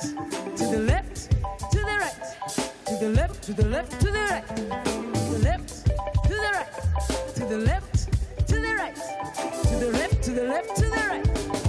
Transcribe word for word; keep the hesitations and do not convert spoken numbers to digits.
to the left, to the right, to the left, to the left, to the right, to the left, to the right, to the left, to the right, to the left, to the left, to the right.